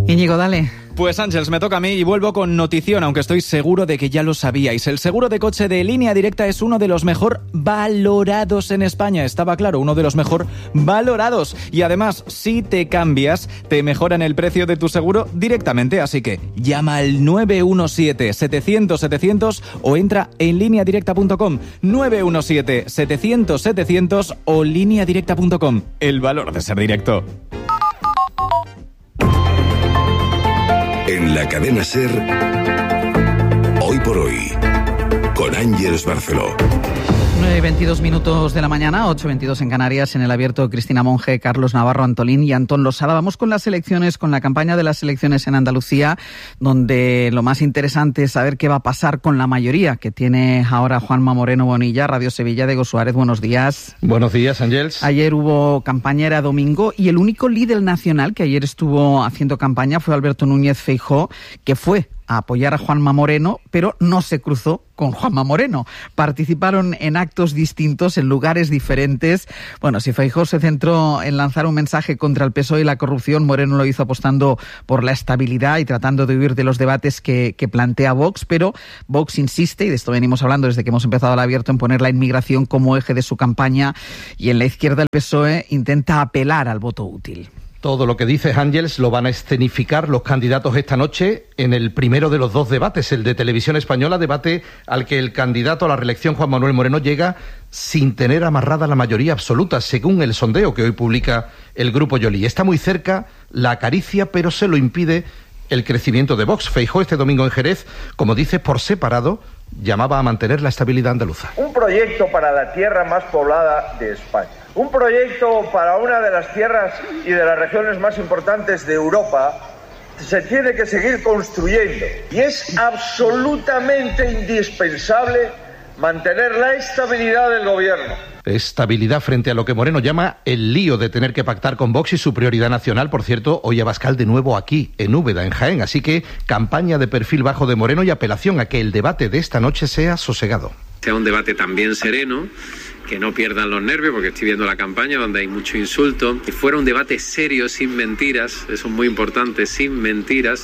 Íñigo, dale. Pues Ángeles, me toca a mí y vuelvo con notición, aunque estoy seguro de que ya lo sabíais. El seguro de coche de Línea Directa es uno de los mejor valorados en España. Estaba claro, uno de los mejor valorados. Y además, si te cambias, te mejoran el precio de tu seguro directamente. Así que llama al 917-700-700 o entra en lineadirecta.com. 917-700-700 o lineadirecta.com. El valor de ser directo. En la cadena SER, Hoy por Hoy, con Ángeles Barceló. 9:22 minutos de la mañana, 8:22 en Canarias, en el abierto Cristina Monge, Carlos Navarro, Antolín y Antón Losada. Vamos con las elecciones, con la campaña de las elecciones en Andalucía, donde lo más interesante es saber qué va a pasar con la mayoría que tiene ahora Juanma Moreno Bonilla. Radio Sevilla, Diego Suárez, buenos días. Buenos días, Ángeles. Ayer hubo campaña, era domingo, y el único líder nacional que ayer estuvo haciendo campaña fue Alberto Núñez Feijóo, que fue a apoyar a Juanma Moreno, pero no se cruzó con Juanma Moreno. Participaron en actos distintos, en lugares diferentes. Bueno, si Feijóo se centró en lanzar un mensaje contra el PSOE y la corrupción, Moreno lo hizo apostando por la estabilidad y tratando de huir de los debates que plantea Vox, pero Vox insiste, y de esto venimos hablando desde que hemos empezado el abierto, en poner la inmigración como eje de su campaña, y en la izquierda el PSOE intenta apelar al voto útil. Todo lo que dices, Ángeles, lo van a escenificar los candidatos esta noche en el primero de los dos debates, el de Televisión Española, debate al que el candidato a la reelección, Juan Manuel Moreno, llega sin tener amarrada la mayoría absoluta, según el sondeo que hoy publica el Grupo Yoli. Está muy cerca, la acaricia, pero se lo impide el crecimiento de Vox. Feijóo este domingo en Jerez, como dice, por separado, llamaba a mantener la estabilidad andaluza. Un proyecto para la tierra más poblada de España. Un proyecto para una de las tierras y de las regiones más importantes de Europa se tiene que seguir construyendo. Y es absolutamente indispensable mantener la estabilidad del gobierno. Estabilidad frente a lo que Moreno llama el lío de tener que pactar con Vox y su prioridad nacional. Por cierto, hoy Abascal de nuevo aquí, en Úbeda, en Jaén. Así que campaña de perfil bajo de Moreno y apelación a que el debate de esta noche sea sosegado. Sea un debate también sereno, que no pierdan los nervios, porque estoy viendo la campaña donde hay mucho insulto, que fuera un debate serio, sin mentiras, eso es muy importante, sin mentiras,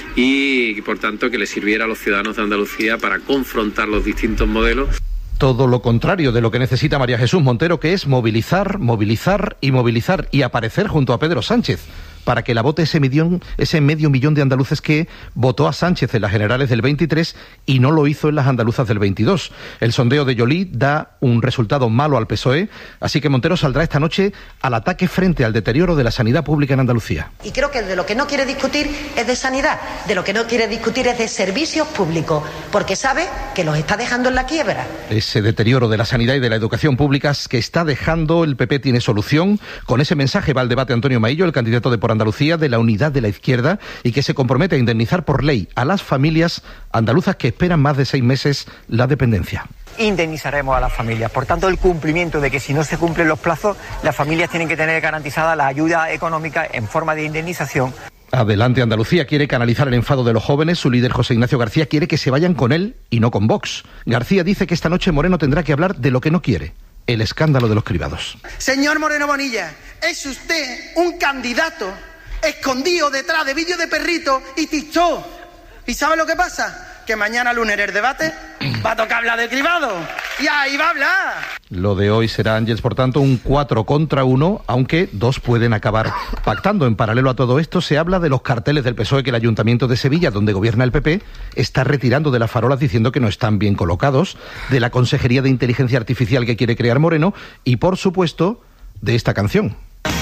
y por tanto que le sirviera a los ciudadanos de Andalucía para confrontar los distintos modelos. Todo lo contrario de lo que necesita María Jesús Montero, que es movilizar, movilizar y movilizar, y aparecer junto a Pedro Sánchez, para que la vote ese medio millón de andaluces que votó a Sánchez en las generales del 23 y no lo hizo en las andaluzas del 22. El sondeo de Yolí da un resultado malo al PSOE, así que Montero saldrá esta noche al ataque frente al deterioro de la sanidad pública en Andalucía. Y creo que de lo que no quiere discutir es de sanidad, de lo que no quiere discutir es de servicios públicos, porque sabe que los está dejando en la quiebra. Ese deterioro de la sanidad y de la educación públicas que está dejando el PP tiene solución. Con ese mensaje va al debate Antonio Maillo, el candidato de Por Andalucía, de la unidad de la izquierda, y que se compromete a indemnizar por ley a las familias andaluzas que esperan más de 6 meses la dependencia. Indemnizaremos a las familias. Por tanto, el cumplimiento de que si no se cumplen los plazos, las familias tienen que tener garantizada la ayuda económica en forma de indemnización. Adelante Andalucía quiere canalizar el enfado de los jóvenes. Su líder José Ignacio García quiere que se vayan con él y no con Vox. García dice que esta noche Moreno tendrá que hablar de lo que no quiere: el escándalo de los cribados. Señor Moreno Bonilla, es usted un candidato escondido detrás de vídeos de perritos y TikTok. ¿Y sabe lo que pasa? Que mañana lunes en el debate va a tocar hablar de cribado. Y ahí va a hablar. Lo de hoy será, Ángeles, por tanto, un 4 contra 1, aunque 2 pueden acabar pactando. En paralelo a todo esto, se habla de los carteles del PSOE que el Ayuntamiento de Sevilla, donde gobierna el PP, está retirando de las farolas diciendo que no están bien colocados, de la Consejería de Inteligencia Artificial que quiere crear Moreno y, por supuesto, de esta canción.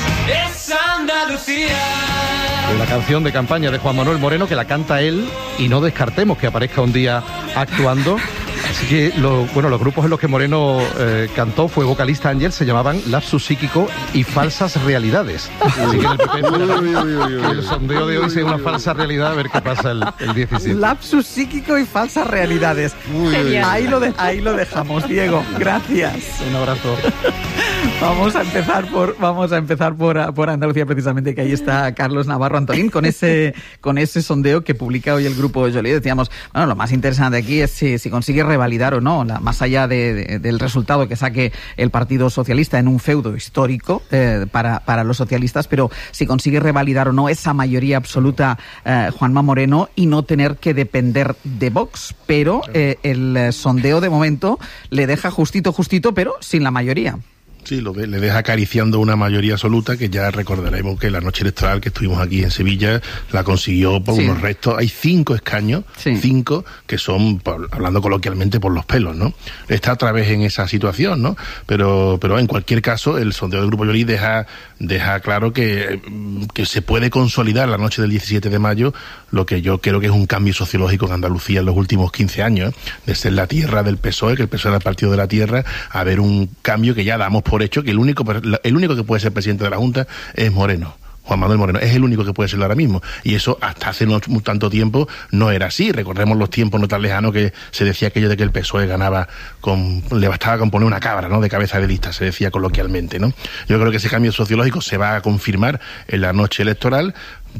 Es Andalucía. La canción de campaña de Juan Manuel Moreno, que la canta él, y no descartemos que aparezca un día actuando. Así que los grupos en los que Moreno cantó, fue vocalista Ángel, se llamaban Lapsus Psíquico y Falsas Realidades. Así que en el PP el sondeo de hoy sea una falsa realidad, a ver qué pasa el 17. Lapsus Psíquico y Falsas Realidades. Ahí lo dejamos, Diego. Gracias. Un abrazo. Vamos a empezar por Andalucía, precisamente, que ahí está Carlos Navarro Antolín con ese sondeo que publica hoy el Grupo Joly. Decíamos, bueno, lo más interesante aquí es si consigue revalidar o no, más allá del resultado que saque el Partido Socialista en un feudo histórico para los socialistas, pero si consigue revalidar o no esa mayoría absoluta Juanma Moreno y no tener que depender de Vox. Pero el sondeo de momento le deja justito, pero sin la mayoría. Sí, le deja acariciando una mayoría absoluta que ya recordaremos que la noche electoral que estuvimos aquí en Sevilla la consiguió por unos restos. Hay 5 escaños, 5 que son, hablando coloquialmente, por los pelos, ¿no? Está otra vez en esa situación, ¿no? Pero en cualquier caso, el sondeo del Grupo Joly deja claro que se puede consolidar la noche del 17 de mayo lo que yo creo que es un cambio sociológico en Andalucía en los últimos 15 años, de ser la tierra del PSOE, que el PSOE era el partido de la tierra, a ver un cambio que ya damos por hecho, que el único que puede ser presidente de la Junta es Moreno. Juan Manuel Moreno es el único que puede serlo ahora mismo, y eso hasta hace no tanto tiempo no era así. Recordemos los tiempos no tan lejanos que se decía aquello de que el PSOE ganaba le bastaba con poner una cabra, ¿no?, de cabeza de lista, se decía coloquialmente, ¿no? Yo creo que ese cambio sociológico se va a confirmar en la noche electoral.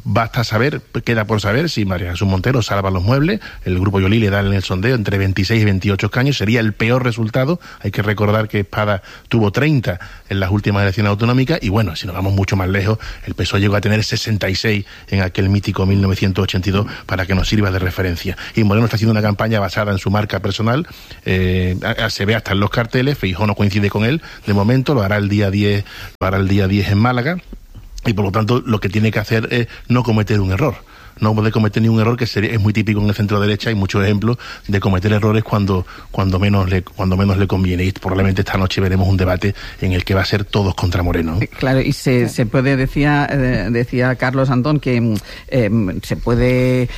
Queda por saber si María Jesús Montero salva los muebles. El Grupo Joly le da en el sondeo entre 26 y 28 escaños. Sería el peor resultado. Hay que recordar que Espada tuvo 30 en las últimas elecciones autonómicas. Y bueno, si nos vamos mucho más lejos, el PSOE llegó a tener 66 en aquel mítico 1982, para que nos sirva de referencia. Y Moreno está haciendo una campaña basada en su marca personal. Se ve hasta en los carteles. Feijóo no coincide con él de momento. Lo hará el día 10 en Málaga. Y por lo tanto lo que tiene que hacer es no cometer un error. No puede cometer ni un error, que es muy típico en el centro derecha. Hay muchos ejemplos de cometer errores cuando menos le conviene. Y probablemente esta noche veremos un debate en el que va a ser todos contra Moreno. Claro, y se puede, decía Carlos Antón, que se puede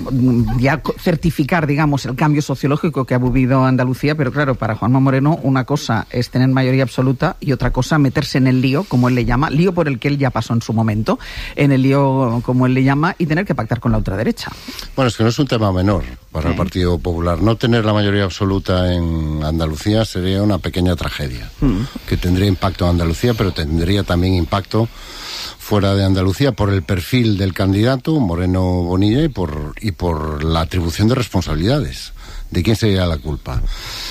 ya certificar, digamos, el cambio sociológico que ha vivido Andalucía, pero claro, para Juanma Moreno una cosa es tener mayoría absoluta y otra cosa meterse en el lío, como él le llama, lío por el que él ya pasó en su momento, en el lío, como él le llama, y tener que pactar con la ultraderecha. Bueno, es que no es un tema menor para el Partido Popular. No tener la mayoría absoluta en Andalucía sería una pequeña tragedia, que tendría impacto en Andalucía, pero tendría también impacto fuera de Andalucía por el perfil del candidato, Moreno Bonilla, y por la atribución de responsabilidades. ¿De quién sería la culpa?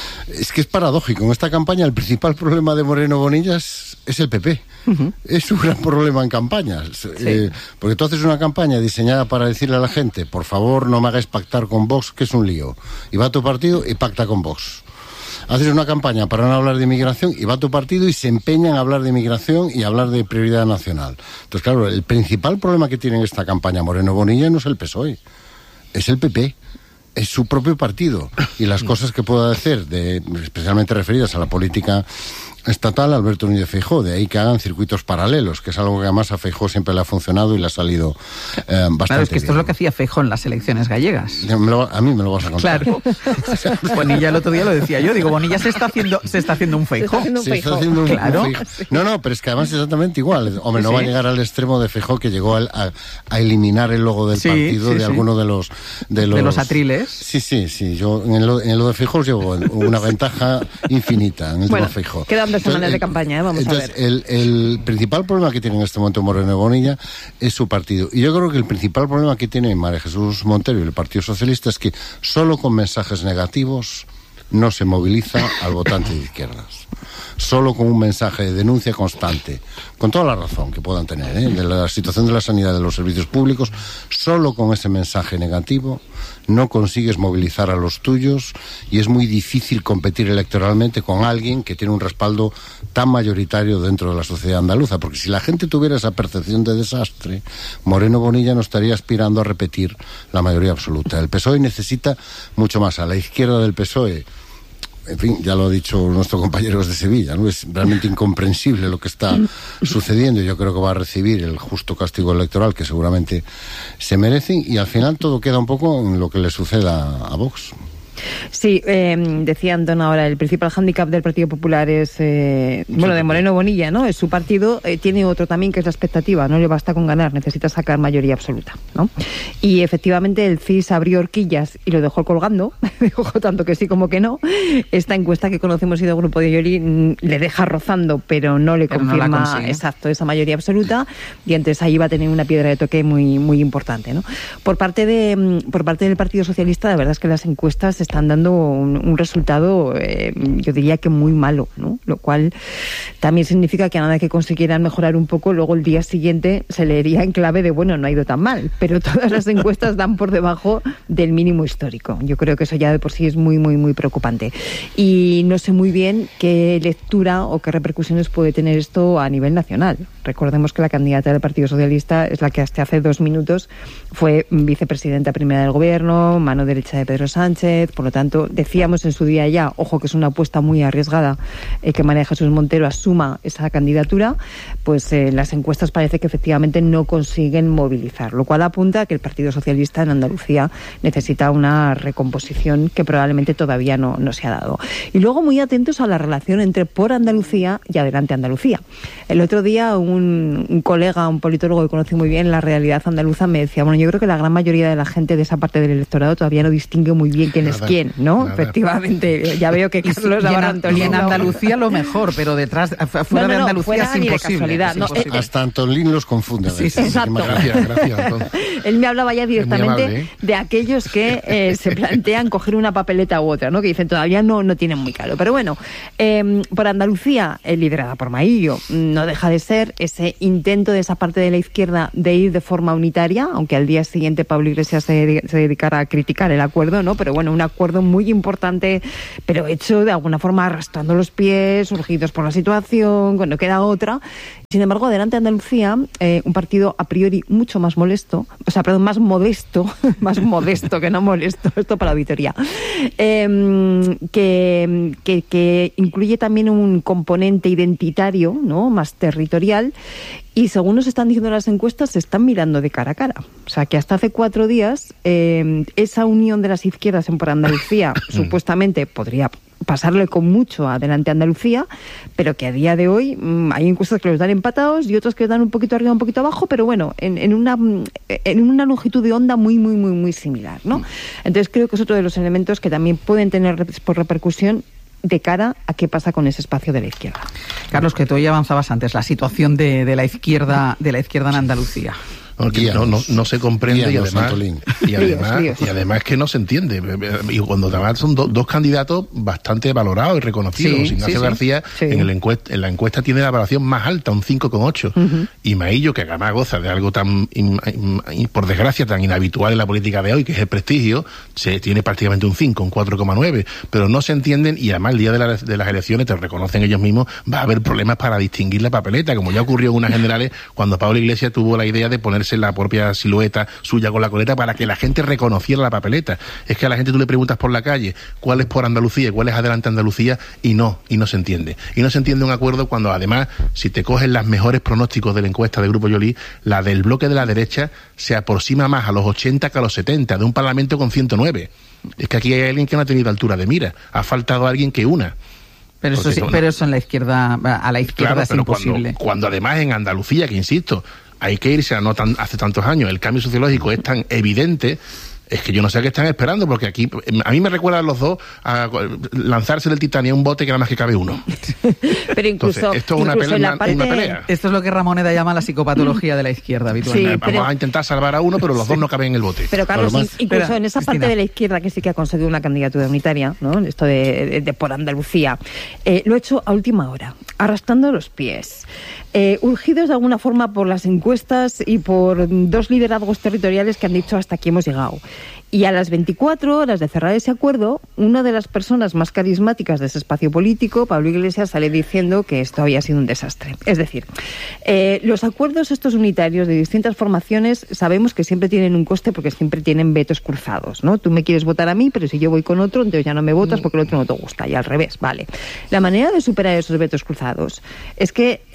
Es que es paradójico. En esta campaña el principal problema de Moreno Bonilla es el PP. Es un gran problema en campañas. Porque tú haces una campaña diseñada para decirle a la gente: por favor, no me hagáis pactar con Vox, que es un lío. Y va a tu partido y pacta con Vox. Haces una campaña para no hablar de inmigración y va a tu partido y se empeña en hablar de inmigración y hablar de prioridad nacional. Entonces, claro, el principal problema que tiene en esta campaña Moreno Bonilla no es el PSOE, es el PP. Es su propio partido, y las cosas que pueda hacer, especialmente referidas a la política estatal, Alberto Núñez Feijóo. De ahí que hagan circuitos paralelos, que es algo que además a Feijóo siempre le ha funcionado y le ha salido bastante claro, es que esto bien. es lo que hacía Feijóo en las elecciones gallegas. A mí me lo vas a contar. Claro. Bonilla el otro día lo decía yo. Digo, Bonilla se está haciendo un Feijóo. Claro. No, pero es que además es exactamente igual. Hombre, no va a llegar al extremo de Feijóo, que llegó a eliminar el logo del partido de alguno de los atriles. Sí. Yo en lo de Feijóo llevo una ventaja infinita en el tema Feijóo. Quedan 2 semanas de campaña, vamos a ver. El principal problema que tiene en este momento Moreno Bonilla es su partido. Y yo creo que el principal problema que tiene María Jesús Montero y el Partido Socialista es que solo con mensajes negativos no se moviliza al votante de izquierdas. Solo con un mensaje de denuncia constante, con toda la razón que puedan tener, de la situación de la sanidad, de los servicios públicos, solo con ese mensaje negativo no consigues movilizar a los tuyos, y es muy difícil competir electoralmente con alguien que tiene un respaldo tan mayoritario dentro de la sociedad andaluza, porque si la gente tuviera esa percepción de desastre, Moreno Bonilla no estaría aspirando a repetir la mayoría absoluta. El PSOE necesita mucho más. A la izquierda del PSOE, en fin, ya lo ha dicho nuestro compañero de Sevilla, ¿no? Es realmente incomprensible lo que está sucediendo. Yo creo que va a recibir el justo castigo electoral que seguramente se merecen, y al final todo queda un poco en lo que le suceda a Vox. Sí, decía Antón ahora, el principal hándicap del Partido Popular es, de Moreno Bonilla, ¿no? Es su partido, tiene otro también que es la expectativa, no le basta con ganar, necesita sacar mayoría absoluta, ¿no? Y efectivamente el CIS abrió horquillas y lo dejó colgando, dijo tanto que sí como que no. Esta encuesta que conocemos y del Grupo de Yoli le deja rozando, pero no le confirma exacto esa mayoría absoluta, y entonces ahí va a tener una piedra de toque muy, muy importante, ¿no? Por parte del Partido Socialista, la verdad es que las encuestas están dando un resultado, yo diría que muy malo, ¿no? Lo cual también significa que a nada que consiguieran mejorar un poco, luego el día siguiente se leería en clave de, bueno, no ha ido tan mal, pero todas las encuestas dan por debajo del mínimo histórico. Yo creo que eso ya de por sí es muy, muy, muy preocupante. Y no sé muy bien qué lectura o qué repercusiones puede tener esto a nivel nacional. Recordemos que la candidata del Partido Socialista es la que hasta hace 2 minutos fue vicepresidenta primera del Gobierno, mano derecha de Pedro Sánchez. Por lo tanto, decíamos en su día ya, ojo, que es una apuesta muy arriesgada que María Jesús Montero asuma esa candidatura, pues las encuestas parece que efectivamente no consiguen movilizar, lo cual apunta a que el Partido Socialista en Andalucía necesita una recomposición que probablemente todavía no se ha dado. Y luego muy atentos a la relación entre Por Andalucía y Adelante Andalucía. El otro día un colega, un politólogo que conoce muy bien la realidad andaluza, me decía, bueno, yo creo que la gran mayoría de la gente de esa parte del electorado todavía no distingue muy bien quién es quién, ¿no? Efectivamente, ya veo que Carlos y en Andalucía lo mejor, pero detrás, fuera de Andalucía es imposible. Hasta Antolín los confunde. Sí, exacto. Gracias. Él me hablaba ya directamente de aquellos que se plantean coger una papeleta u otra, ¿no? Que dicen todavía no tienen muy claro. Pero bueno, por Andalucía, liderada por Maillo, no deja de ser ese intento de esa parte de la izquierda de ir de forma unitaria, aunque al día siguiente Pablo Iglesias se dedicara a criticar el acuerdo, ¿no? Pero bueno, un acuerdo muy importante, pero hecho de alguna forma arrastrando los pies, urgidos por la situación, cuando queda otra. Sin embargo, Adelante Andalucía, un partido a priori mucho más molesto, más modesto, más modesto que no molesto, esto para la auditoría, que incluye también un componente identitario, ¿no? Más territorial. Y según nos están diciendo las encuestas, se están mirando de cara a cara. O sea, que hasta hace 4 días esa unión de las izquierdas en Por Andalucía supuestamente podría pasarle con mucho Adelante Andalucía, pero que a día de hoy hay encuestas que los dan empatados y otros que los dan un poquito arriba, un poquito abajo, pero bueno, en una longitud de onda muy, muy, muy, muy similar, ¿no? Entonces creo que es otro de los elementos que también pueden tener por repercusión de cara a qué pasa con ese espacio de la izquierda. Carlos, que tú ya avanzabas antes, la situación de la izquierda en Andalucía. No se comprende y además que no se entiende. Y cuando además son dos candidatos bastante valorados y reconocidos. Ignacio García en la encuesta tiene la valoración más alta, un 5,8. Y Maillo, que además goza de algo tan, por desgracia, tan inhabitual en la política de hoy, que es el prestigio, se tiene prácticamente un 5, un 4,9. Pero no se entienden y además el día de las elecciones, te reconocen ellos mismos, va a haber problemas para distinguir la papeleta, como ya ocurrió en unas generales cuando Pablo Iglesias tuvo la idea de ponerse la propia silueta suya con la coleta para que la gente reconociera la papeleta. Es que a la gente tú le preguntas por la calle cuál es Por Andalucía y cuál es Adelante Andalucía y no se entiende. Y no se entiende un acuerdo cuando además, si te coges los mejores pronósticos de la encuesta del Grupo Yoli, la del bloque de la derecha se aproxima más a los 80 que a los 70, de un parlamento con 109. Es que aquí hay alguien que no ha tenido altura de mira. Ha faltado alguien que una. Pero eso sí, pero eso en la izquierda, a la izquierda claro, es imposible. Cuando además en Andalucía, que insisto, hay que irse a hace tantos años, el cambio sociológico es tan evidente, es que yo no sé qué están esperando, porque aquí, a mí me recuerdan los dos a lanzarse del Titanic a un bote que nada más que cabe uno. Pero incluso, entonces, esto es una pelea. Esto es lo que Ramoneda llama la psicopatología de la izquierda habitualmente. Sí, Vamos a intentar salvar a uno, pero los dos no caben en el bote. Pero Carlos, incluso en esa parte de la izquierda que sí que ha conseguido una candidatura unitaria, ¿no? Esto de Por Andalucía, lo ha hecho a última hora, arrastrando los pies. Urgidos de alguna forma por las encuestas y por 2 liderazgos territoriales que han dicho hasta aquí hemos llegado. Y a las 24 horas de cerrar ese acuerdo, una de las personas más carismáticas de ese espacio político, Pablo Iglesias, sale diciendo que esto había sido un desastre. Es decir, los acuerdos estos unitarios de distintas formaciones sabemos que siempre tienen un coste porque siempre tienen vetos cruzados, ¿no? Tú me quieres votar a mí, pero si yo voy con otro, entonces ya no me votas porque el otro no te gusta, y al revés, vale. La manera de superar esos vetos cruzados es que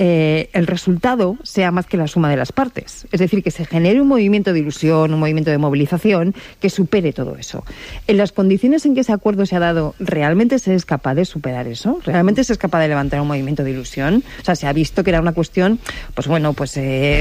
el resultado sea más que la suma de las partes. Es decir, que se genere un movimiento de ilusión, un movimiento de movilización que supere todo eso. En las condiciones en que ese acuerdo se ha dado, ¿realmente se es capaz de superar eso? ¿Realmente se es capaz de levantar un movimiento de ilusión? O sea, se ha visto que era una cuestión, pues bueno, pues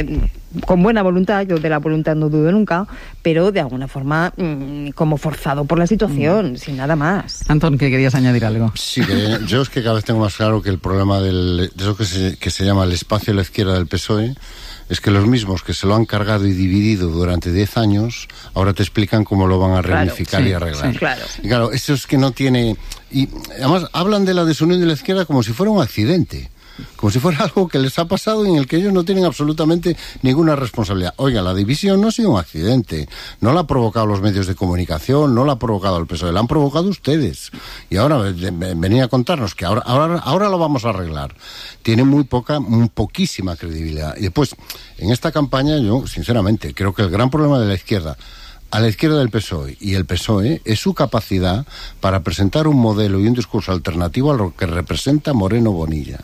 con buena voluntad, yo de la voluntad no dudo nunca, pero de alguna forma como forzado por la situación, sin nada más. Antón, ¿qué querías añadir algo? Sí, yo es que cada vez tengo más claro que el problema de eso que se llama el espacio a la izquierda del PSOE es que los mismos que se lo han cargado y dividido durante 10 años, ahora te explican cómo lo van a reunificar y arreglar. Sí, claro. Y claro, eso es que no tiene... Y además hablan de la desunión de la izquierda como si fuera un accidente. Como si fuera algo que les ha pasado y en el que ellos no tienen absolutamente ninguna responsabilidad. Oiga, la división no ha sido un accidente. No la han provocado los medios de comunicación, no la ha provocado el PSOE, la han provocado ustedes. Y ahora venía a contarnos que ahora lo vamos a arreglar. Tiene muy poquísima credibilidad. Y después, en esta campaña, yo, sinceramente, creo que el gran problema de la izquierda, a la izquierda del PSOE y el PSOE, es su capacidad para presentar un modelo y un discurso alternativo a lo que representa Moreno Bonilla.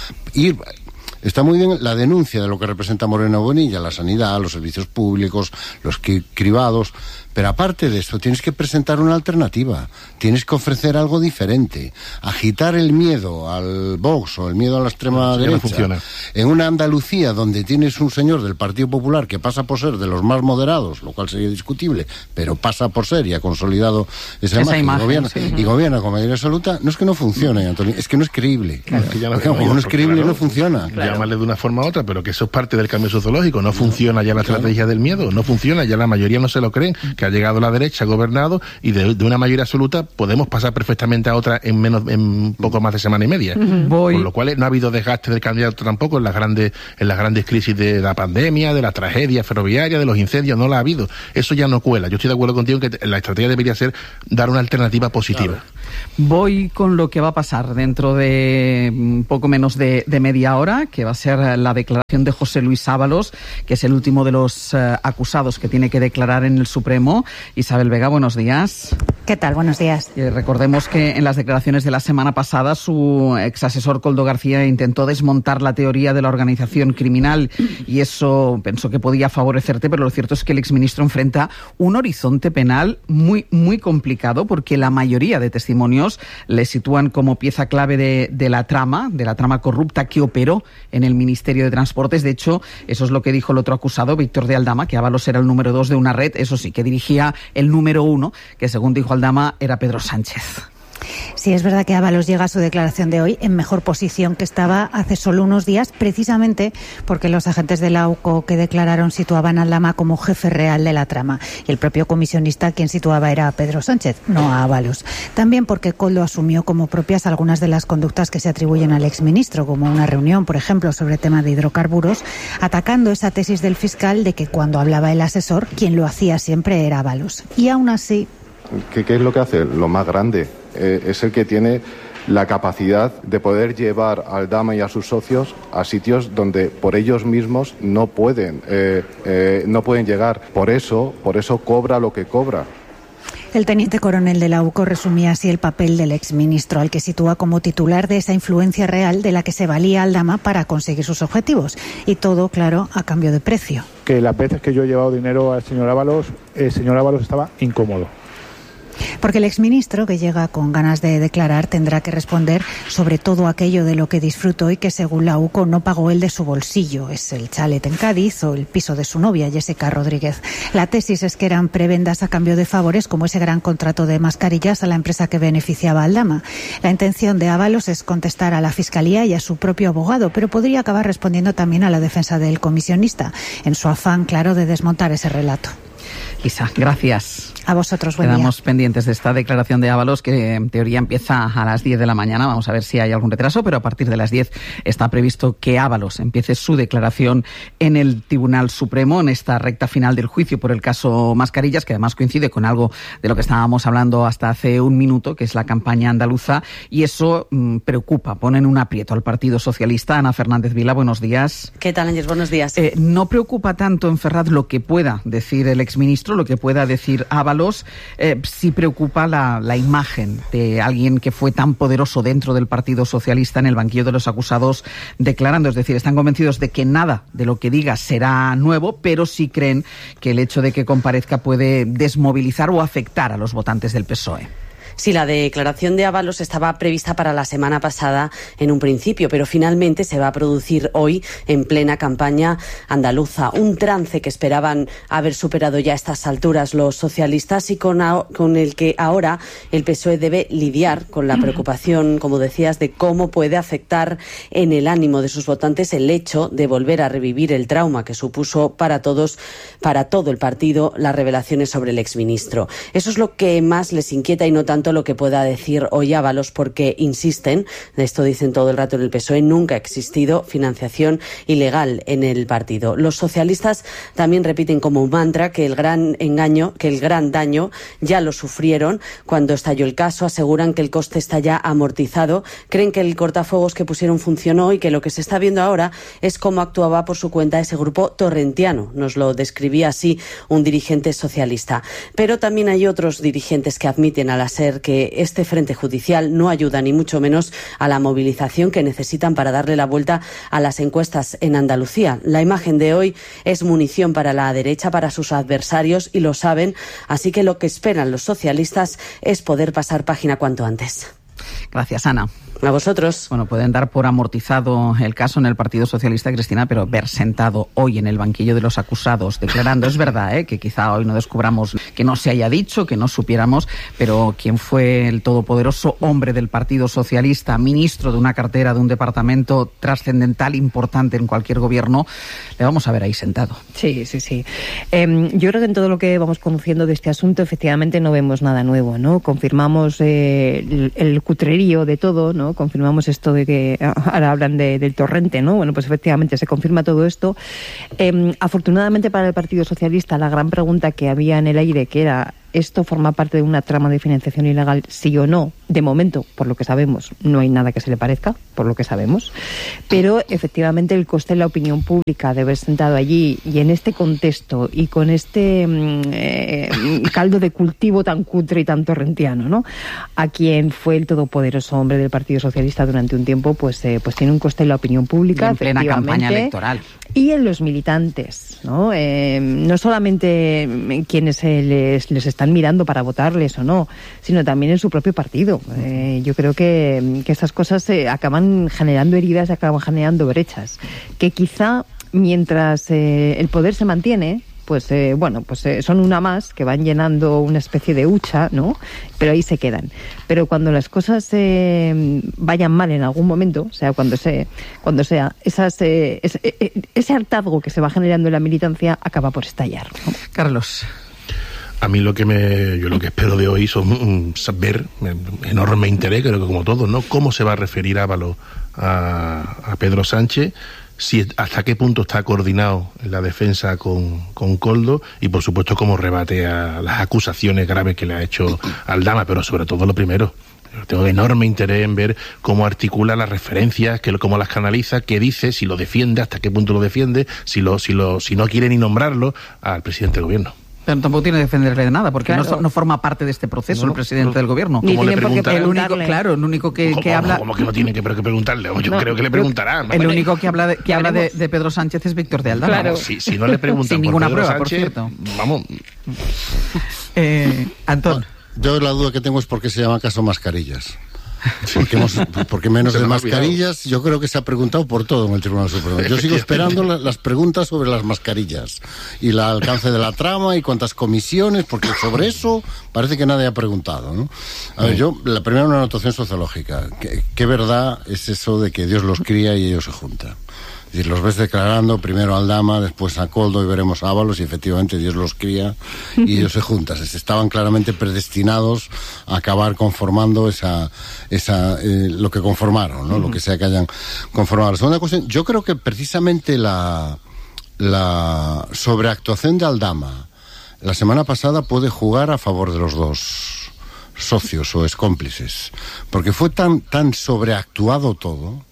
Y está muy bien la denuncia de lo que representa Moreno Bonilla, la sanidad, los servicios públicos, los cribados, pero aparte de eso tienes que presentar una alternativa, tienes que ofrecer algo diferente. Agitar el miedo al Vox o el miedo a la extrema derecha no funciona. En una Andalucía donde tienes un señor del Partido Popular que pasa por ser de los más moderados, lo cual sería discutible, pero pasa por ser y ha consolidado esa imagen y gobierna con mayoría absoluta. No es que no funcione, Antonio, es que no es creíble. Claro. Es que ya no es creíble, no funciona. Claro. Llámale de una forma u otra, pero que eso es parte del cambio sociológico. No funciona ya la estrategia del miedo, no funciona, ya la mayoría no se lo creen, que ha llegado la derecha, ha gobernado, y de una mayoría absoluta podemos pasar perfectamente a otra en poco más de semana y media. Con lo cual no ha habido desgaste del candidato tampoco en las grandes crisis de la pandemia, de la tragedia ferroviaria, de los incendios, no la ha habido. Eso ya no cuela. Yo estoy de acuerdo contigo en que la estrategia debería ser dar una alternativa positiva. Claro. Voy con lo que va a pasar dentro de un poco menos de media hora, que va a ser la declaración de José Luis Ábalos, que es el último de los acusados que tiene que declarar en el Supremo. Isabel Vega, buenos días. ¿Qué tal? Buenos días. Recordemos que en las declaraciones de la semana pasada su exasesor Koldo García intentó desmontar la teoría de la organización criminal y eso pensó que podía favorecerte, pero lo cierto es que el exministro enfrenta un horizonte penal muy, muy complicado porque la mayoría de testimonios le sitúan como pieza clave de la trama corrupta que operó en el Ministerio de Transportes. De hecho, eso es lo que dijo el otro acusado, Víctor de Aldama, que Ábalos era el número 2 de una red, eso sí, que dirigía el número 1, que según dijo Aldama era Pedro Sánchez. Sí, es verdad que Ábalos llega a su declaración de hoy en mejor posición que estaba hace solo unos días, precisamente porque los agentes de la AUCO que declararon situaban a Aldama como jefe real de la trama. Y el propio comisionista quien situaba era a Pedro Sánchez, no a Ábalos. También porque Koldo asumió como propias algunas de las conductas que se atribuyen al exministro, como una reunión, por ejemplo, sobre el tema de hidrocarburos, atacando esa tesis del fiscal de que cuando hablaba el asesor, quien lo hacía siempre era Ábalos. Y aún así... ¿Qué es lo que hace? Lo más grande. Es el que tiene la capacidad de poder llevar a Aldama y a sus socios a sitios donde por ellos mismos no pueden llegar. Por eso cobra lo que cobra. El teniente coronel de la UCO resumía así el papel del exministro, al que sitúa como titular de esa influencia real de la que se valía Aldama para conseguir sus objetivos. Y todo, claro, a cambio de precio. Que las veces que yo he llevado dinero al señor Ábalos, el señor Ábalos estaba incómodo. Porque el exministro, que llega con ganas de declarar, tendrá que responder sobre todo aquello de lo que disfrutó y que, según la UCO, no pagó él de su bolsillo. Es el chalet en Cádiz o el piso de su novia, Jessica Rodríguez. La tesis es que eran prebendas a cambio de favores, como ese gran contrato de mascarillas a la empresa que beneficiaba a Aldama. La intención de Ábalos es contestar a la Fiscalía y a su propio abogado, pero podría acabar respondiendo también a la defensa del comisionista, en su afán, claro, de desmontar ese relato. Isa, gracias. A vosotros, buen Quedamos día. pendientes de esta declaración de Ábalos, que en teoría empieza a las 10 de la mañana. Vamos a ver si hay algún retraso, pero a partir de las 10 está previsto que Ábalos empiece su declaración en el Tribunal Supremo, en esta recta final del juicio por el caso Mascarillas, que además coincide con algo de lo que estábamos hablando hasta hace un minuto, que es la campaña andaluza, y eso preocupa, pone en un aprieto al Partido Socialista. Ana Fernández Vila, buenos días. ¿Qué tal, Ángel? Buenos días. ¿No preocupa tanto en Ferraz lo que pueda decir el exministro exministro, lo que pueda decir Ábalos, sí preocupa la imagen de alguien que fue tan poderoso dentro del Partido Socialista en el banquillo de los acusados declarando. Es decir, están convencidos de que nada de lo que diga será nuevo, pero sí creen que el hecho de que comparezca puede desmovilizar o afectar a los votantes del PSOE. Sí, la declaración de Ábalos estaba prevista para la semana pasada en un principio, pero finalmente se va a producir hoy en plena campaña andaluza. Un trance que esperaban haber superado ya a estas alturas los socialistas y con el que ahora el PSOE debe lidiar con la preocupación, como decías, de cómo puede afectar en el ánimo de sus votantes el hecho de volver a revivir el trauma que supuso para todos, para todo el partido, las revelaciones sobre el exministro. Eso es lo que más les inquieta y no tanto lo que pueda decir hoy Ábalos, porque insisten, de esto dicen todo el rato en el PSOE, nunca ha existido financiación ilegal en el partido. Los socialistas también repiten como un mantra que el gran daño ya lo sufrieron cuando estalló el caso, aseguran que el coste está ya amortizado, creen que el cortafuegos que pusieron funcionó y que lo que se está viendo ahora es cómo actuaba por su cuenta ese grupo torrentiano, nos lo describía así un dirigente socialista. Pero también hay otros dirigentes que admiten al SER que este frente judicial no ayuda ni mucho menos a la movilización que necesitan para darle la vuelta a las encuestas en Andalucía. La imagen de hoy es munición para la derecha, para sus adversarios, y lo saben, así que lo que esperan los socialistas es poder pasar página cuanto antes. Gracias, Ana. A vosotros. Bueno, pueden dar por amortizado el caso en el Partido Socialista, Cristina, pero ver sentado hoy en el banquillo de los acusados declarando, es verdad, que quizá hoy no descubramos, que no se haya dicho, que no supiéramos, pero quien fue el todopoderoso hombre del Partido Socialista, ministro de una cartera, de un departamento trascendental, importante en cualquier gobierno, le vamos a ver ahí sentado. Sí. Yo creo que en todo lo que vamos conociendo de este asunto, efectivamente no vemos nada nuevo, ¿no? Confirmamos el cutrerío de todo, ¿no? Confirmamos esto de que ahora hablan del torrente, ¿no? Bueno, pues efectivamente se confirma todo esto. Afortunadamente para el Partido Socialista, la gran pregunta que había en el aire, que era ¿esto forma parte de una trama de financiación ilegal, sí o no? De momento, por lo que sabemos, no hay nada que se le parezca, por lo que sabemos. Pero, efectivamente, el coste en la opinión pública de haber sentado allí y en este contexto y con este caldo de cultivo tan cutre y tan torrentiano, ¿no? A quien fue el todopoderoso hombre del Partido Socialista durante un tiempo, pues tiene un coste en la opinión pública, en plena campaña electoral. Y en los militantes, ¿no? No solamente quienes les están mirando para votarles o no, sino también en su propio partido. Yo creo que estas cosas acaban generando heridas, acaban generando brechas, que quizá mientras el poder se mantiene, pues son una más que van llenando una especie de hucha, ¿no? Pero ahí se quedan. Pero cuando las cosas vayan mal en algún momento, o sea, cuando sea, ese hartazgo que se va generando en la militancia acaba por estallar, ¿no? Carlos. A mí yo lo que espero de hoy son ver enorme interés, creo que como todos, ¿no? Cómo se va a referir Ábalos a Pedro Sánchez, si hasta qué punto está coordinado en la defensa con Koldo y, por supuesto, cómo rebate a las acusaciones graves que le ha hecho Aldama, pero sobre todo lo primero. Tengo enorme interés en ver cómo articula las referencias, cómo las canaliza, qué dice, si lo defiende, hasta qué punto lo defiende, si no quiere ni nombrarlo al presidente del gobierno. Pero tampoco tiene que defenderle de nada, porque claro, no forma parte de este proceso el presidente del gobierno. Ni tiene por qué preguntarle. El único que habla... ¿Cómo que no tiene que preguntarle? Yo creo que le preguntará. El único que habla de Pedro Sánchez es Víctor de Aldama. Claro. Si no le preguntan sin por ninguna Pedro prueba, Sánchez, por cierto. Vamos. Antón. Yo la duda que tengo es por qué se llama caso Mascarillas. Porque menos de mascarillas, yo creo que se ha preguntado por todo en el Tribunal Supremo. Yo sigo esperando las preguntas sobre las mascarillas y el alcance de la trama y cuántas comisiones, porque sobre eso parece que nadie ha preguntado, ¿no? A ver, la primera una anotación sociológica. ¿Qué verdad es eso de que Dios los cría y ellos se juntan? Es decir, los ves declarando primero a Aldama, después a Koldo y veremos a Ábalos, y efectivamente Dios los cría y ellos se juntan. Estaban claramente predestinados a acabar conformando lo que conformaron, ¿no? Lo que sea que hayan conformado. La segunda cuestión, yo creo que precisamente la sobreactuación de Aldama la semana pasada puede jugar a favor de los dos socios o excómplices, porque fue tan sobreactuado todo.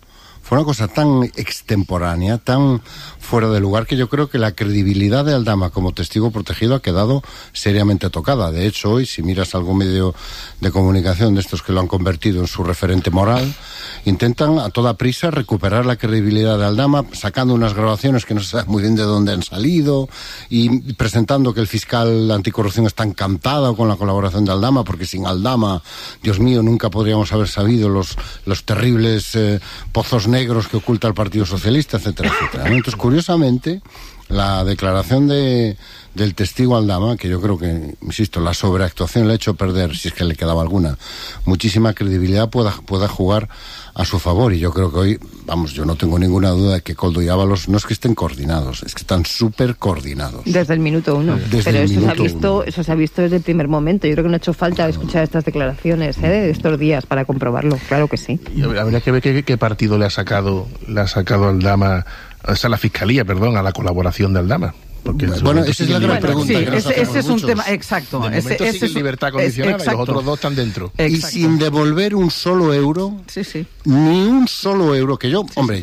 fue una cosa tan extemporánea, tan fuera de lugar, que yo creo que la credibilidad de Aldama como testigo protegido ha quedado seriamente tocada. De hecho, hoy, si miras algún medio de comunicación de estos que lo han convertido en su referente moral, intentan a toda prisa recuperar la credibilidad de Aldama, sacando unas grabaciones que no se sabe muy bien de dónde han salido, y presentando que el fiscal anticorrupción está encantado con la colaboración de Aldama, porque sin Aldama, Dios mío, nunca podríamos haber sabido los terribles pozos negros que oculta el Partido Socialista, etcétera, etcétera, ¿no? Entonces, curiosamente, la declaración del testigo Aldama, que yo creo que, insisto, la sobreactuación le ha hecho perder, si es que le quedaba alguna, muchísima credibilidad, pueda jugar a su favor. Y yo creo que hoy, vamos, yo no tengo ninguna duda de que Koldo y Ábalos no es que estén coordinados, es que están súper coordinados. Desde el minuto uno. Pero eso se ha visto desde el primer momento. Yo creo que no ha hecho falta escuchar estas declaraciones de estos días para comprobarlo. Claro que sí. Y habría que ver qué partido le ha sacado Aldama, o sea, la Fiscalía, perdón, a la colaboración de Aldama. Bueno, esa es la gran pregunta. Sí, ese es un tema, exacto. De momento ese sin libertad condicionada, y los otros dos están dentro. Exacto. Y sin devolver un solo euro, ni un solo euro, que yo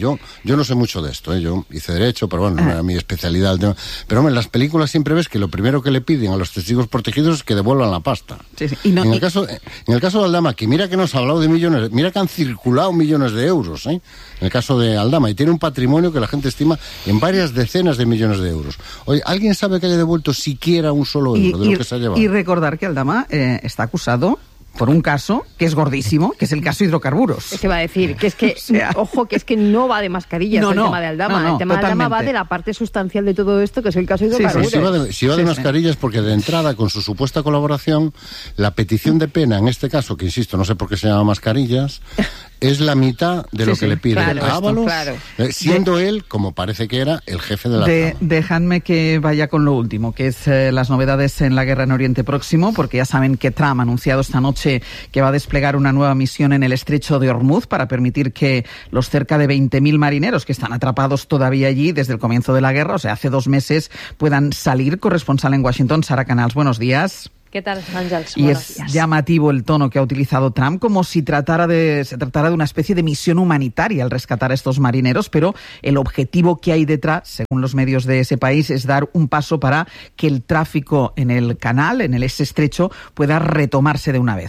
no sé mucho de esto, yo hice Derecho, pero bueno, no era mi especialidad el tema. Pero hombre, en las películas siempre ves que lo primero que le piden a los testigos protegidos es que devuelvan la pasta. En el caso de Aldama, que mira que nos ha hablado de millones, mira que han circulado millones de euros, en el caso de Aldama, y tiene un patrimonio que la gente estima en varias decenas de millones de euros. Oye, ¿alguien sabe que haya devuelto siquiera un solo euro de lo que se ha llevado? Y recordar que Aldama está acusado por un caso que es gordísimo, que es el caso hidrocarburos. Es que va a decir, que es que, ojo, que es que no va de mascarillas el tema de Aldama. El tema de Aldama va de la parte sustancial de todo esto, que es el caso hidrocarburos. Si va de mascarillas, porque de entrada, con su supuesta colaboración, la petición de pena, en este caso, que insisto, no sé por qué se llama mascarillas, es la mitad de lo que le pide a Ábalos, siendo él, como parece que era, el jefe de la trama. Dejadme que vaya con lo último, que es las novedades en la guerra en Oriente Próximo, porque ya saben que Trump ha anunciado esta noche que va a desplegar una nueva misión en el estrecho de Hormuz para permitir que los cerca de 20.000 marineros que están atrapados todavía allí desde el comienzo de la guerra, o sea, hace 2 meses, puedan salir. Corresponsal en Washington, Sara Canals, buenos días. ¿Qué tal, Ángels? Y es llamativo el tono que ha utilizado Trump, como si se tratara de una especie de misión humanitaria al rescatar a estos marineros, pero el objetivo que hay detrás, según los medios de ese país, es dar un paso para que el tráfico en el canal, en ese estrecho, pueda retomarse de una vez.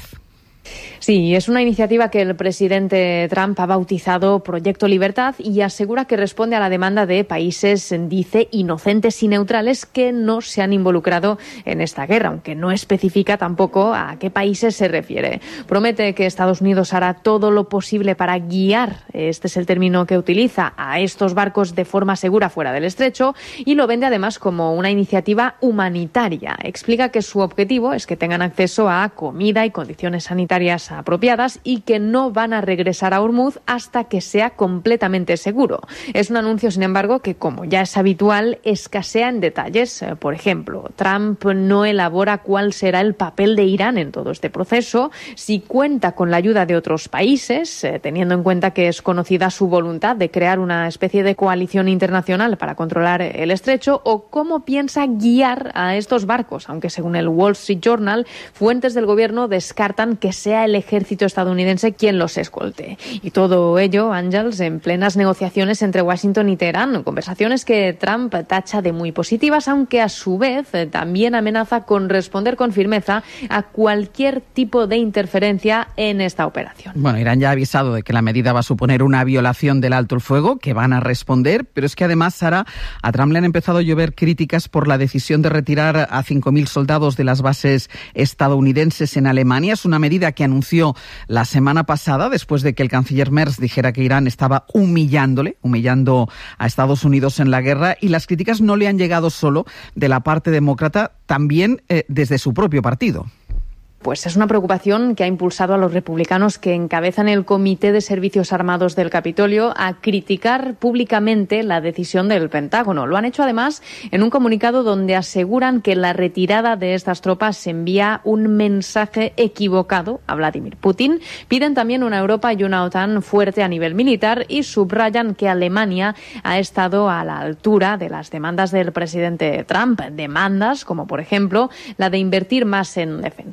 Sí, es una iniciativa que el presidente Trump ha bautizado Proyecto Libertad y asegura que responde a la demanda de países, dice, inocentes y neutrales que no se han involucrado en esta guerra, aunque no especifica tampoco a qué países se refiere. Promete que Estados Unidos hará todo lo posible para guiar, este es el término que utiliza, a estos barcos de forma segura fuera del estrecho, y lo vende además como una iniciativa humanitaria. Explica que su objetivo es que tengan acceso a comida y condiciones sanitarias apropiadas y que no van a regresar a Hormuz hasta que sea completamente seguro. Es un anuncio, sin embargo, que, como ya es habitual, escasea en detalles. Por ejemplo, Trump no elabora cuál será el papel de Irán en todo este proceso, si cuenta con la ayuda de otros países, teniendo en cuenta que es conocida su voluntad de crear una especie de coalición internacional para controlar el estrecho, o cómo piensa guiar a estos barcos, aunque según el Wall Street Journal, fuentes del gobierno descartan que sea el ejército estadounidense quien los escolte. Y todo ello, Ángels, en plenas negociaciones entre Washington y Teherán, conversaciones que Trump tacha de muy positivas, aunque a su vez también amenaza con responder con firmeza a cualquier tipo de interferencia en esta operación. Bueno, Irán ya ha avisado de que la medida va a suponer una violación del alto el fuego, que van a responder, pero es que además, Sara, a Trump le han empezado a llover críticas por la decisión de retirar a 5.000 soldados de las bases estadounidenses en Alemania. Es una medida que anunció la semana pasada, después de que el canciller Merz dijera que Irán estaba humillando a Estados Unidos en la guerra, y las críticas no le han llegado solo de la parte demócrata, también desde su propio partido. Pues es una preocupación que ha impulsado a los republicanos que encabezan el Comité de Servicios Armados del Capitolio a criticar públicamente la decisión del Pentágono. Lo han hecho además en un comunicado donde aseguran que la retirada de estas tropas envía un mensaje equivocado a Vladimir Putin. Piden también una Europa y una OTAN fuerte a nivel militar y subrayan que Alemania ha estado a la altura de las demandas del presidente Trump. Demandas como, por ejemplo, la de invertir más en defensa.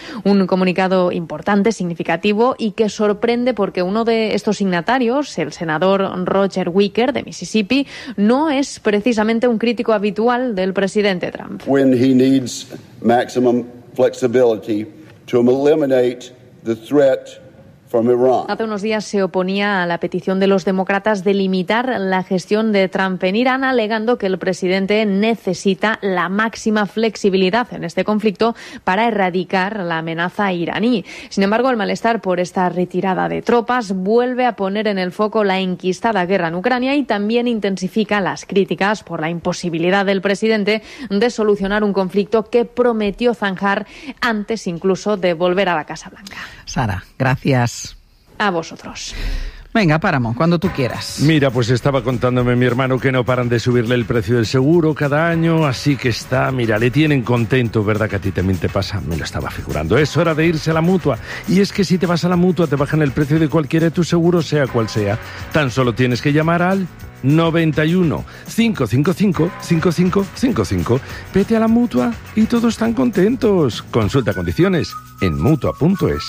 Un comunicado importante, significativo y que sorprende porque uno de estos signatarios, el senador Roger Wicker de Mississippi, no es precisamente un crítico habitual del presidente Trump. When he needs maximum flexibility to eliminate the threat from Iran. Hace unos días se oponía a la petición de los demócratas de limitar la gestión de Trump en Irán, alegando que el presidente necesita la máxima flexibilidad en este conflicto para erradicar la amenaza iraní. Sin embargo, el malestar por esta retirada de tropas vuelve a poner en el foco la enquistada guerra en Ucrania y también intensifica las críticas por la imposibilidad del presidente de solucionar un conflicto que prometió zanjar antes incluso de volver a la Casa Blanca. Sara, gracias. A vosotros. Venga, Páramo, cuando tú quieras. Mira, pues estaba contándome mi hermano que no paran de subirle el precio del seguro cada año, así que le tienen contento, ¿verdad que a ti también te pasa? Me lo estaba figurando. Es hora de irse a la Mutua. Y es que si te vas a la Mutua te bajan el precio de cualquiera de tus seguros, sea cual sea. Tan solo tienes que llamar al 91 555 5555. Vete a la Mutua y todos están contentos. Consulta condiciones en mutua.es.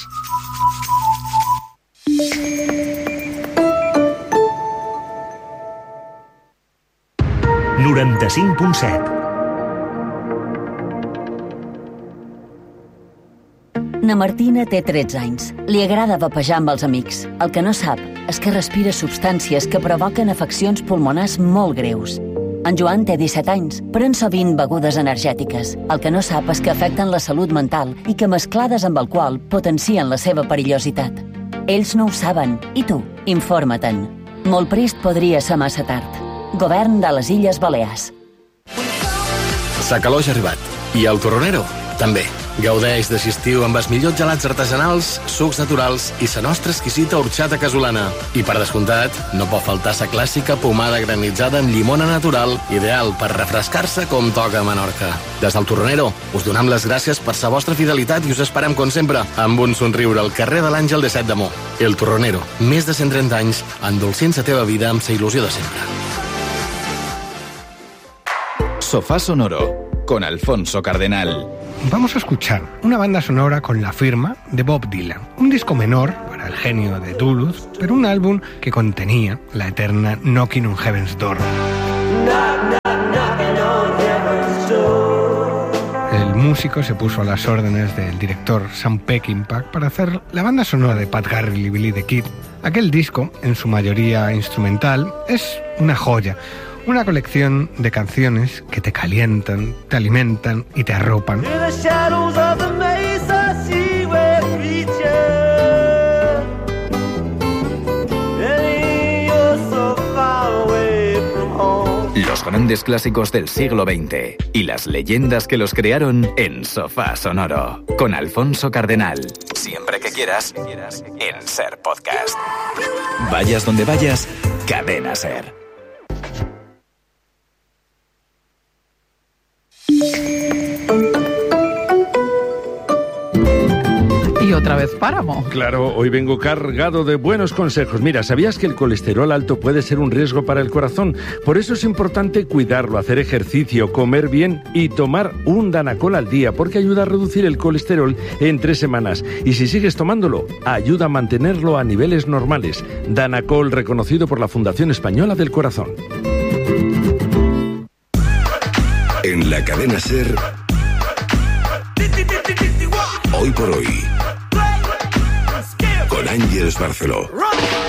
Na Martina té 13 anys. Li agrada vapejar amb els amics. El que no sap és que respira substàncies que provoquen afeccions pulmonars molt greus. En Joan té 17 anys, pren sovint begudes energètiques. El que no sap és que afecten la salut mental i que mesclades amb alcohol potencien la seva perillositat. Ells no ho saben. I tu, informa-te'n. Molt prest podria ser massa tard. Govern de les Illes Balears. Sa calor ja ha arribat. I el torronero, també. Gaudeix d'estiu amb els millors gelats artesanals, sucs naturals i sa nostra exquisita horxata casolana. I per descomptat, no pot faltar sa clàssica pomada granitzada amb llimona natural, ideal per refrescar-se com toca a Menorca. Des del Torronero, us donem les gràcies per sa vostra fidelitat i us esperem, com sempre, amb un somriure al carrer de l'Àngel de Set de Mo. El Torronero, més de 130 anys, endolcint sa teva vida amb sa il·lusió de sempre. Sofá Sonoro, con Alfonso Cardenal. Vamos a escuchar una banda sonora con la firma de Bob Dylan. Un disco menor para el genio de Duluth, pero un álbum que contenía la eterna Knocking on Heaven's Door. El músico se puso a las órdenes del director Sam Peckinpah para hacer la banda sonora de Pat Garrett y Billy the Kid. Aquel disco, en su mayoría instrumental, es una joya. Una colección de canciones que te calientan, te alimentan y te arropan. Los grandes clásicos del siglo XX y las leyendas que los crearon en Sofá Sonoro, con Alfonso Cardenal. Siempre que quieras, en Ser Podcast. Vayas donde vayas, Cadena Ser. Y otra vez Páramo. Claro, hoy vengo cargado de buenos consejos. Mira, ¿sabías que el colesterol alto puede ser un riesgo para el corazón? Por eso es importante cuidarlo, hacer ejercicio, comer bien y tomar un Danacol al día, porque ayuda a reducir el colesterol en 3 semanas. Y si sigues tomándolo, ayuda a mantenerlo a niveles normales. Danacol, reconocido por la Fundación Española del Corazón. En la cadena SER, Hoy por Hoy, con Ángeles Barceló.